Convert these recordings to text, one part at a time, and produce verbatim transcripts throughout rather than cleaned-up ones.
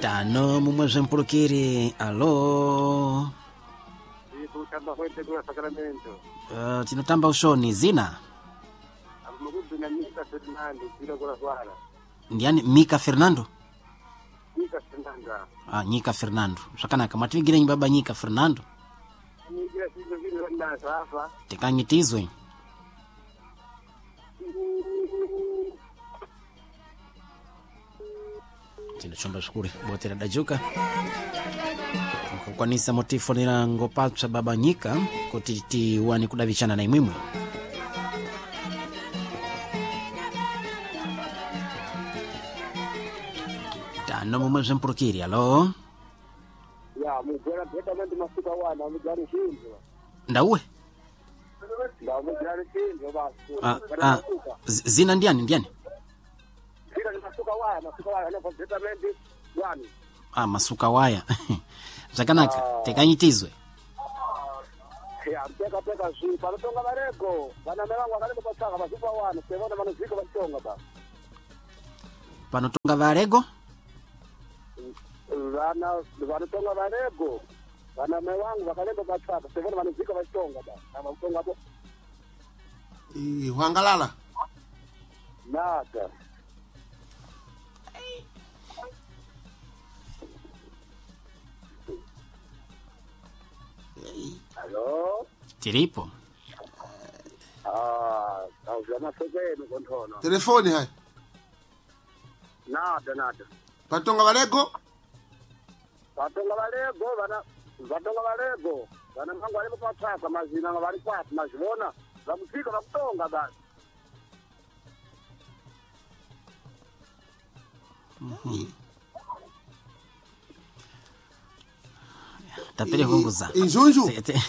Tano mumweze mpulukiri. Alo. Kutamba kwete kwa Sacramento. Uh, tinotamba ushoni zina. Amugudu na Mika Fernando kila kwa swala. Ndiani Mika Fernando? Mika Fernando. Ah, Nyika Fernando. Sakana kama twigire nyi baba Nyika Fernando. Nigira sizo vile nda safa. Tekanyitizwe. Tino chomba shukuri botera dajuka. Kwa nisa motifo nila ngopatsa baba Nyika kutiti wani kudavichana na imwimwe. Tano mumweze mpulukiri. Alo. Ya mugera peta mandi masuka wana mugari shinzo. Ndauwe? Nda mugari shinzo basi. Ah, ah, zina ndiani ndiani? Kila ni masuka wana masuka wana na peta mandi wani. Ah, masuka waya. Zakanaka tekanyitizwe. Ya mpeka peka shi panatonga barego. Bana melango akale kupataka masuka wana sebona manuzika batonga ba. Panotonga varego? Vana vanotonga varego. Vana mewangu vakalemba pataka sebona manuzika batonga ba. Na batonga bo. I Wangalala. Nada. Hello? Tiripo. Ah, au jamaa sogeni kontono. Telefoni hai. Nada nada. Patonga Valego. Vatonga valego vana vatonga valego. Vana mangu alipo pataka mazina vari kwati mazivona. Vamusika vakutonga basi. Mhm. Tapere kunguza. Injunju.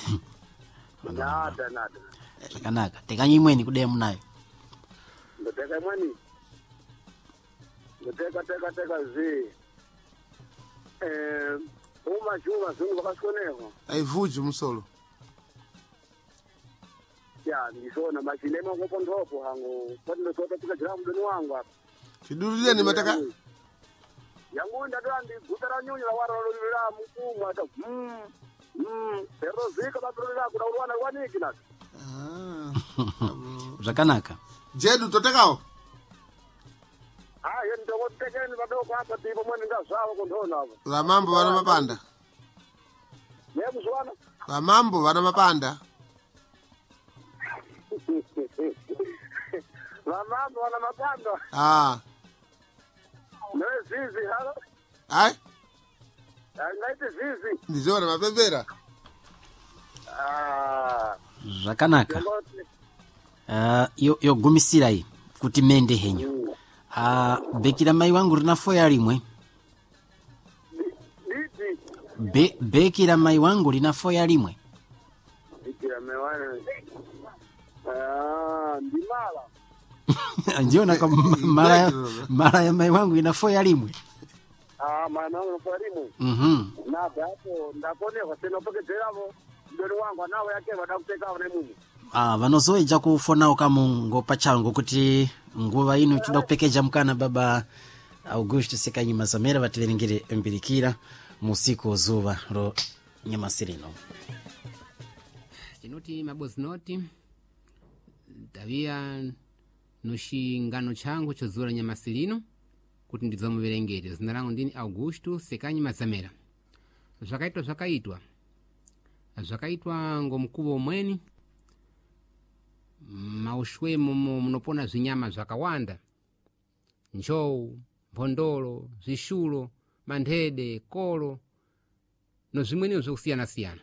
Nada nada. Zakanaka tekanyimweni kudemu nayo. Ndoteka mwani. Ndoteka teka teka zi. Eh, uma chuma zungu vakasikoneho. Aivuji msolo. Ya, ndisona machinema ngopo ndopo hangu. Pati ndosota tika jiramu mdoni wangu hapa. Kidurulia ni mataka. Yangu ndadandi gutara nyunyu la wara lulila mkumu hata. Mm. Mm. Pero zika batrolila kuna urwana waniki nasi. Ah. Zakanaka. Jedu totekao. Ah, yeni tongo tekeni badoko hapa tipo mwani nga sawa kontona hapa. La mambo wana mapanda. Nebu swana? La mambo wana mapanda. La mambo wana mapanda. Ah. Newe zizi halo? Ai? Naiti zizi. Nizona mapembera. Ah. Zakanaka. Uh, yo, yo gumisira hii kuti mende henyo. Mm. Ah, uh, bekira mai wangu rinafo yalimwe. Niti. Be bekira mai wangu rinafo yalimwe. Bekira mai wangu. Ah, ndimala. Njiona kwa mara ya, mara ya mai wangu inafo yalimwe. Ah, mana wangu farimu. Mhm. Na hapo ndakone kwa tena peke teramo. Ndoni wangu nawe yake badakuteka wane mungu. Ah, vanozoeja kufona ukamungo pachango kuti nguva ino chuda kupekeja mkana baba Augusto Sekanyima Zamera vativerengere mbirikira musiku ozuva ro nyamasirino. Chinoti mabozi noti tavia noshingano changu chozura nyamasirino kuti ndizomuverengere. Zina langu ndini Augusto Sekanyima Zamera. Zvakaitwa zvakaitwa. Zvakaitwa ngomkuvo mweni. Maushwe munopona zvinyama zvakawanda. Njou, mbondolo, zvishulo, mandede, kolo, nozvimweni zvokusiyana siyana.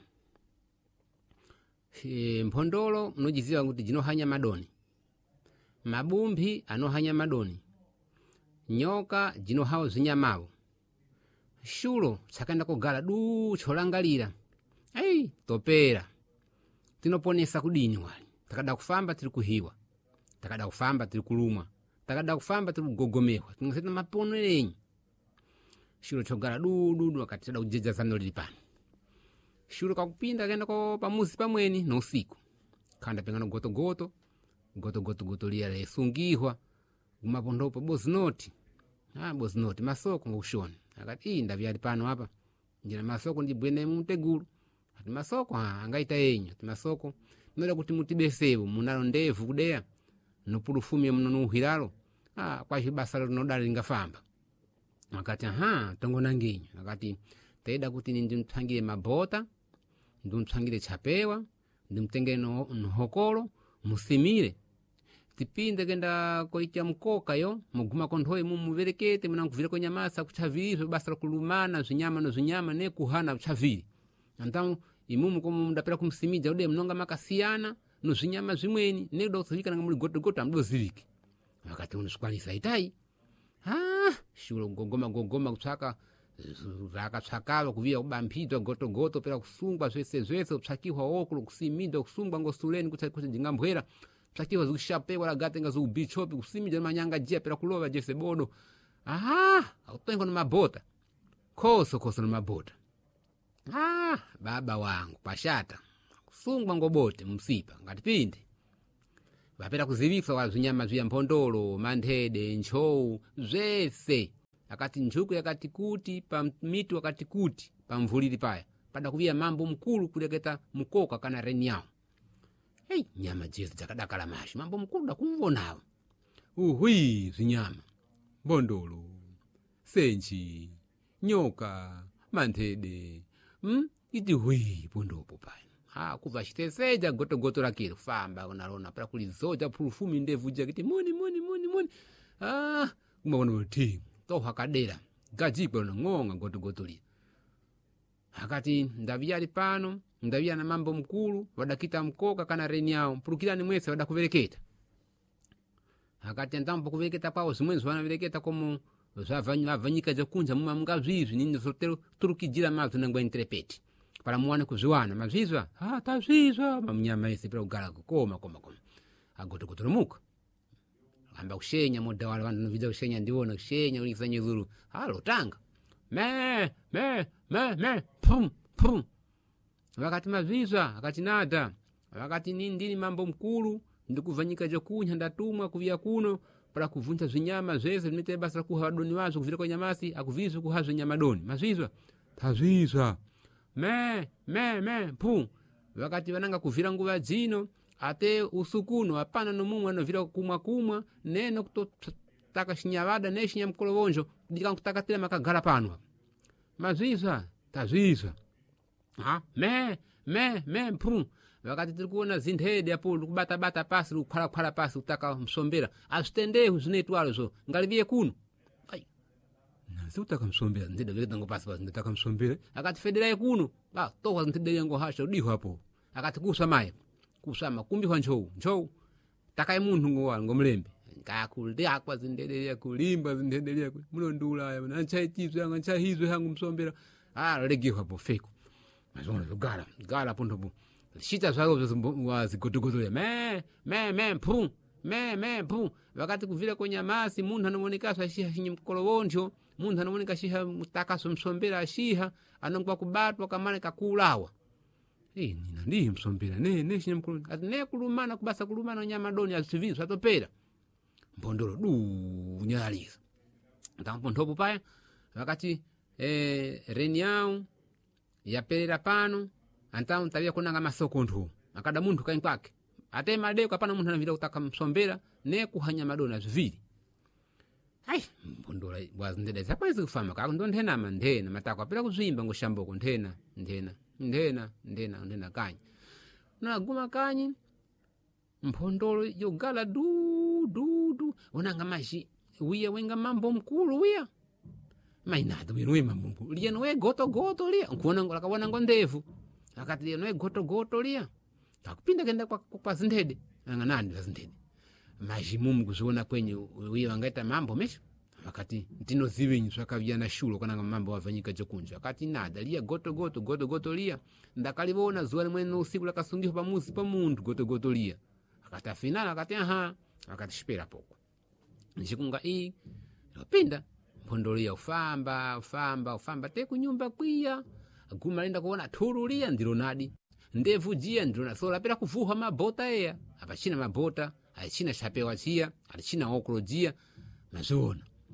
E, mbondolo munojiziva kuti dzinohanya madoni. Mabumbi anohanya madoni. Nyoka dzinohawo zvinyamavo. Shulo tsakaenda kugala du cholangalira. Ei, topera. Tinoponesa kudini wali. Takada kufamba tiri kuhiwa. Takada kufamba tiri kulumwa. Takada kufamba tiri kugogomewa. Tingasema mapono lenyi. Shulo chogala du du du wakati tada kujeja zano lilipani. Shulo kakupinda kaenda kwa pamuzi pamweni na usiku. Kanda pengano goto goto. Goto goto goto liya lesungihwa. Umapondopo bozi noti. Ah, bozi noti masoko ngushoni. akati ii ndavyali pano apa njira masoko ndibwene mtegulu ati masoko ha angaita yenyu ati masoko noda kuti mutibesewo munalo ndevu kudeya nopulufumye muno nuhiralo ah kwa basa linodala lingafamba akati aha tongona nginyo akati taida kuti ndimthangire mabota ndimthangire chapewa ndimtengere no nhokolo musimire tipinde kenda koicha mkoka yo muguma konthoi mumuverekete munanguvire ko nyamasa kuchaviri basa kulumana zinyama no zinyama ne kuhana kuchaviri antamu imumu komu mundapera kumsimija ude mnonga makasiana no zinyama zimweni ne do zivika nga muli goto goto amdo ziviki wakati uniskwalisa itai ah shulo gogoma gogoma kutsaka zaka tsakalo kuvia kubamphidwa goto goto pera kusungwa zvese zvese kupsakiwa okulu kusimidwa kusungwa ngosuleni kuti kuti ndingambwera psakiwa zikushapewa lagate ngazo ubichopi kusimidwa manyanga jia pera kulova jese bodo aha autengo no mabota koso koso no mabota ah baba wangu pashata kusungwa ngobote msipa ngati pindi vapera kuzivikwa kwa zinyama zviya mphondolo manthede nchou zvese akati njuku yakati kuti pa miti wakati kuti pa mvuliri paya pada kuvia mambo mkulu kuleketa mkoka kana renyao hey nyama jezi dzakadakala mashi mambo mkulu dakumvonawo uhui zinyama mbondolo senchi nyoka manthede hm iti hui pondopo paya ah kuva chiteseja goto goto lakiro famba kunalona para kulizoja pulufumi ndevu jakiti moni moni moni moni ah kumabona uti toha kadera gajikwe no ngonga goto goto li akati ndavyali pano ndavya na mambo mkulu wadakita mkoka kana reni yao mpulukirani mwese wadakuvereketa akati ndambo kuvereketa pawo zimwenzi wanavereketa komo zavanywa vanyika jakunja muma mungazvizvi nini zotero turukijira mazu nangwa interepeti para muwane kuzviwana mazvizva ah tazvizva mamnyama ese pera kugara kukoma koma koma agoto kutoromuka amba kushenya moda wale vanhu novidza kushenya ndiona kushenya ulisa nyezuru halo tanga me me me me pum pum wakati mazvizva akati nada wakati nini ndini mambo mkulu ndikuvanyika jokunya ndatumwa kuvia kuno para kuvunja zinyama zvese zvinite basa kuha wadoni wazo kuvira kwa nyamasi akuvizwa kuhazwa nyama doni mazvizva tazvizva me me me pu wakati vananga kuvira nguva dzino ate usukuno apana no mumwe anovira kumwa kumwa neno kutotaka shinyavada neshinya mkolovonjo ndika kutakatira makagara pano mazvizva tazvizva ha me me me pu wakati tiri kuona zinthede apo kubata bata pasi kukhwala khwala pasi kutaka msombera azitendehu zinetwalo zo ngaliviye kuno ai nazutaka msombera ndida vile tango pasi pasi nditaka msombera akati federa kuno ba toka ntide yango hasha udiho hapo akati kusamaye kusama kumbi wancho ncho takai munhu ngowa ngomlembe ngakulde akwa zindede ya kulimba zindede ya mulondula ya nanchaitizwe anga nchahizwe hangu msombera ah legiho hapo feko mazona lugala gala pondobo shita zalo zigodogodo ya me me me pu me me pu wakati kuvile kwenye amasi munhu anomonekaswa shiha shinyi mkolovonjo munhu anomoneka shiha mutakaso msombera shiha anongwa kubatwa kamane kakulawa eh nina ndi msombera ne ne shinyi mkolo ati ne kulumana kubasa kulumana nyama doni azivizwa atopera mbondolo du nyaliza ndampo ndopo paya wakati eh renyao yapelera pano antao ntavia kunanga masoko nthu akada munthu kain kwake ate madeko apana munthu anavira kutaka msombera ne kuhanya madona zviviri ai mbondola wazindede zakwezi kufama kako ndo nthena mandhena matako apera kuzimba ngoshamboko nthena nthena nthena nthena nthena kanyi naguma kanyi mbondolo yogala du du du onanga maji wiya wenga mambo mkulu wiya mainado winwe mambo mkulu liya nowe goto goto liya nkuona ngola kawana ngondevu akati liya nowe goto goto liya takupinda kenda kwa kwa zindede anga nani za zindede maji mumu kuziona kwenye wiya wangaita mambo mesho wakati ntino zivinyi swakavyana shulo kana mambo wavanyika jokunja wakati nada liya goto goto goto goto liya ndakalivona zuwa limwene usiku lakasungiho pamuzi pa muntu goto goto liya akati afinala akati aha akati shipera poko nchikunga ii pinda mbondolia ufamba ufamba ufamba te kunyumba kwiya aguma lenda kuona turulia ndilo nadi ndevu jia ndilo na sola pera kuvuha mabota eya apachina mabota alichina shapewa chia alichina okolo jia mazona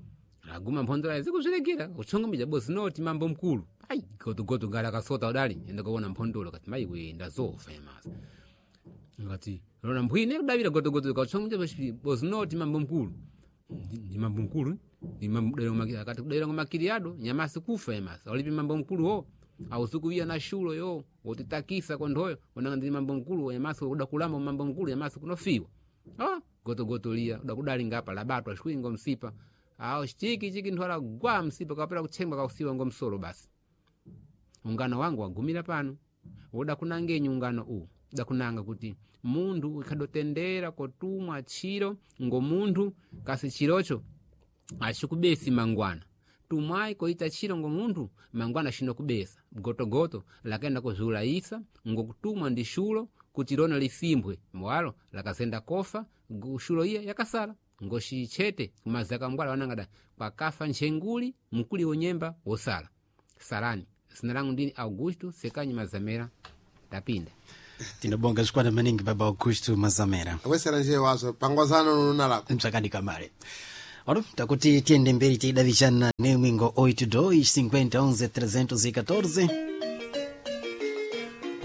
aguma mphondora zikuzvirekera kuchongomija bosi noti mambo mkulu ai gotogoto ngala kasota udali enda kuona mphondolo kati mai we ndazofa yamazi ngati rona mbwine kudavira gotogoto kachongomija bosi noti mambo mkulu ndi mambo mkulu ndi mambo dero makiri akati kudera ngomakiriado nyamasi kufa yamazi olipi mambo mkulu ho ausukuia na shulo yo utitakisa kondoyo onanga ndi mambo mkulu yamasi kuda kulamba mambo mkulu yamasi kunofiwa ah gotogoto lia udakudali ngapa labatwa shwingo msipa ao chiki chiki ntwala gwa msipa kapera kuchemba kausiwa ngo msolo basi ungano wangu wagumira pano uda kunange nyungano u uda kunanga kuti mundu ikadotendera kotumwa chiro ngo mundu kasi chirocho ashikubesi mangwana tumai koita chiro ngo mundu mangwana shino kubesa gotogoto lakenda kuzulaisa ngo kutumwa ndi shulo kuti rona lisimbwe mwalo lakasenda kofa shulo iya yakasala ngoshi chete kumazaka mbwala wanangada pakafa nchenguli mkuli wonyemba wosala salani sinalangu ndini Augusto Sekanyi Mazamera tapinda tinobonga zikwana maningi baba Augusto Mazamera wesera nje wazo pangwazano nunalako msakadi kamare oro takuti tiende mberi tidavishana ne mwingo oito dois cinquenta onze trezentos e quatorze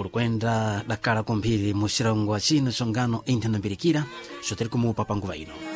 kurikwenda dakala kumbiri mushirango wa chino chongano intana mbirikira shoteri kumupa panguva ino